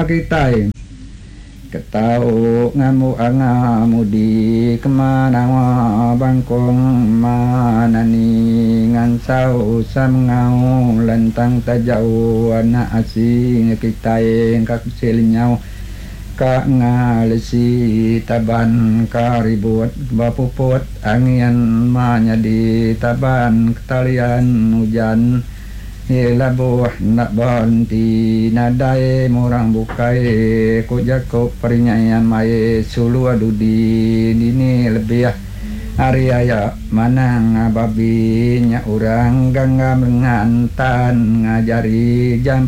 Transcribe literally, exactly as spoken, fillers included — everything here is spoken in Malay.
kita ketau ngamu angamudi kemana bangkong manani ngansau samngau lantang tajau anak asing kita kak selinyau ka ngalesi taban karibut bapuput angian manyadi taban ketalian hujan Hilabuh nak banti nadai murang bukai ku jakop perinyayan mai sulu adudi ini lebih hari aya manang babi nya urang gangga mengantan ngajari jam